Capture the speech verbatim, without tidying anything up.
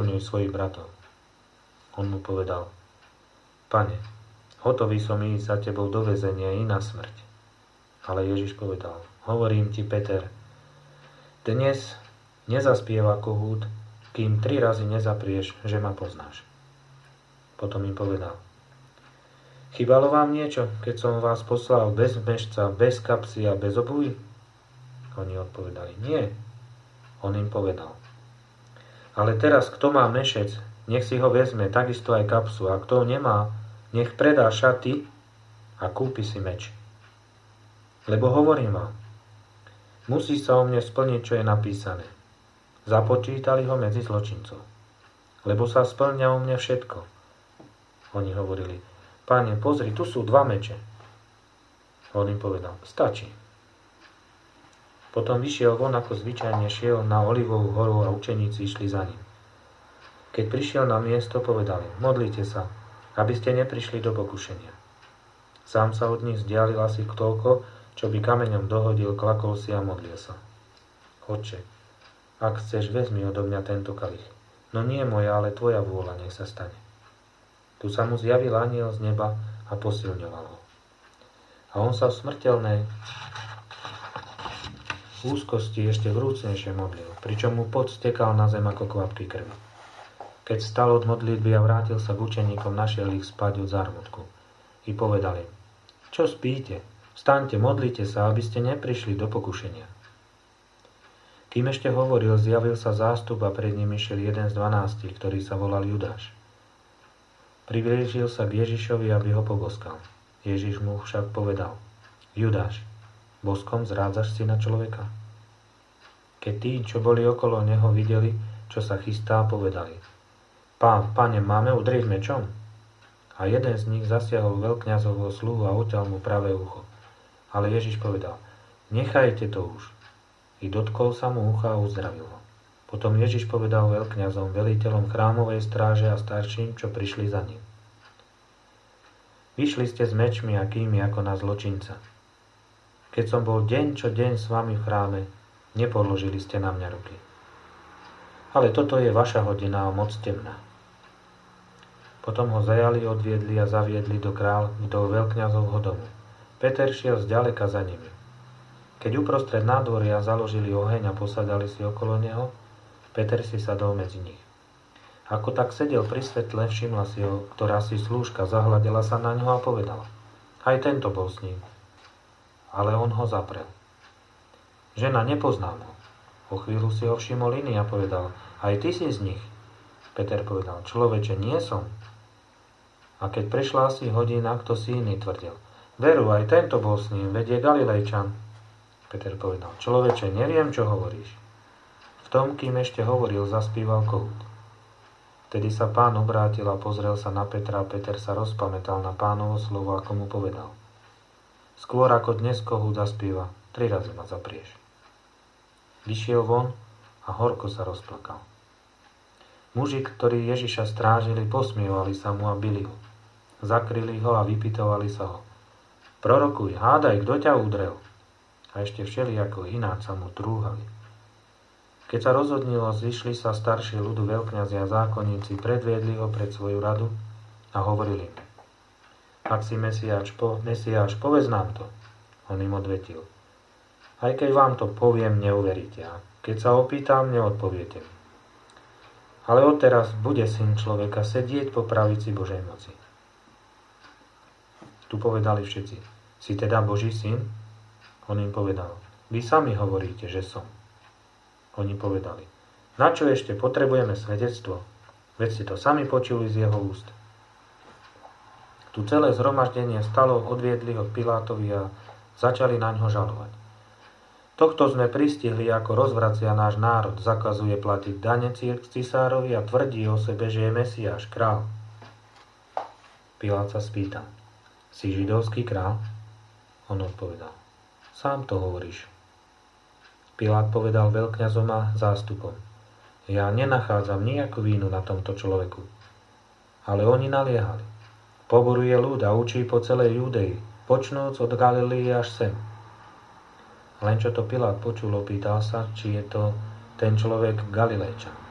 ospravedlňuj svojich bratov. On mu povedal: Pane, hotový som ísť za tebou do väzenia i na smrť. Ale Ježiš povedal: Hovorím ti, Peter, dnes nezaspieva kohút, kým tri razy nezaprieš, že ma poznáš. Potom im povedal: Chýbalo vám niečo, keď som vás poslal bez mešca, bez kapsy a bez obuvy? Oni odpovedali: Nie. On im povedal: Ale teraz, kto má mešec, nech si ho vezme, takisto aj kapsu, a kto nemá, nech predá šaty a kúpi si meč. Lebo hovorím vám, musí sa o mne splniť, čo je napísané. Započítali ho medzi zločincov, lebo sa splňa o mne všetko. Oni hovorili: Pane, pozri, tu sú dva meče. On im povedal: Stačí. Potom vyšiel von, ako zvyčajne šiel na Olivovú horu a učeníci išli za ním. Keď prišiel na miesto, povedali: Modlite sa, aby ste neprišli do pokušenia. Sám sa od nich vzdialil asi toľko, čo by kameňom dohodil, klakol si a modlil sa: Otče, ak chceš, vezmi odo mňa tento kalich. No nie moja, ale tvoja vôľa nech sa stane. Tu sa mu zjavil anjel z neba a posilňoval ho. A on sa v smrteľnej úzkosti ešte vrúcnejšie modlil, pričom mu pot stekal na zem ako kvapky krvi. Keď stal od modlitby a vrátil sa k učeníkom, našiel ich spať od zármutku. I povedali: Čo spíte? Vstaňte, modlite sa, aby ste neprišli do pokušenia. Kým ešte hovoril, zjavil sa zástup a pred ním išiel jeden z dvanástich, ktorý sa volal Judáš. Priblížil sa k Ježišovi, aby ho poboskal. Ježiš mu však povedal: Judáš, boskom zrádzaš syna človeka? Keď tí, čo boli okolo neho, videli, čo sa chystá, povedali: Pán, pane, máme udrieť mečom? A jeden z nich zasiahol veľkňazovho sluhu a odťal mu pravé ucho. Ale Ježiš povedal: Nechajte to už. I dotkol sa mu ucha a uzdravil ho. Potom Ježiš povedal veľkňazom, veliteľom chrámovej stráže a starším, čo prišli za ním: Vyšli ste s mečmi a kými ako na zločinca. Keď som bol deň čo deň s vami v chráme, nepoložili ste na mňa ruky. Ale toto je vaša hodina a moc temná. Potom ho zajali, odviedli a zaviedli do kráľ, do veľkňazovho domu. Peter šiel zďaleka za nimi. Keď uprostred nádvoria založili oheň a posadali si okolo neho, Peter si sadol medzi nich. Ako tak sedel pri svetle, všimla si ho, ktorá si slúžka, zahľadela sa na ňo a povedala: Aj tento bol s ním. Ale on ho zaprel. Žena, nepoznám ho. O chvíľu si ho všimol iný a povedal: Aj ty si z nich. Peter povedal: Človeče, nie som. A keď prešla asi hodina, kto si iný tvrdil: Veru, aj tento bol s ním, veď je Galilejčan. Peter povedal: Človeče, neviem, čo hovoríš. V tom, kým ešte hovoril, zaspíval kohút. Vtedy sa Pán obrátil a pozrel sa na Petra a Peter sa rozpamätal na Pánovo slovo, ako mu povedal: Skôr ako dnes kohút zaspíva, tri razy ma zaprieš. Vyšiel von a horko sa rozplakal. Muži, ktorí Ježiša strážili, posmievali sa mu a bili ho. Zakryli ho a vypytovali sa ho: Prorokuj, hádaj, kto ťa udrel? A ešte všelijako ináč sa mu trúhali. Keď sa rozhodnilo, zišli sa starší ľudu, veľkňazi a zákonníci, predviedli ho pred svoju radu a hovorili: Ak si Mesiáš, po, Mesiáš, povedz nám to. On im odvetil: Aj keď vám to poviem, neuveríte. A keď sa opýtam, neodpoviete mi. Ale odteraz bude Syn človeka sedieť po pravici Božej moci. Tu povedali všetci: Si teda Boží syn? On im povedal: Vy sami hovoríte, že som. Oni povedali: Na čo ešte potrebujeme svedectvo? Veď ste to sami počuli z jeho úst. Tu celé zhromaždenie stalo, odviedli ho k Pilátovi a začali na ňo žalovať. Tohto sme pristihli, ako rozvracia náš národ, zakazuje platiť dane cisárovi a tvrdí o sebe, že je Mesiáš, král. Pilát sa spýtal: Si židovský král? On odpovedal: Sám to hovoríš. Pilát povedal veľkňazom a zástupom: Ja nenachádzam nejakú vínu na tomto človeku. Ale oni naliehali: Poboruje ľud a učí po celej Judei, počnúc od Galilei až sem. Len čo to Pilát počul, opýtal sa, či je to ten človek Galilejčan.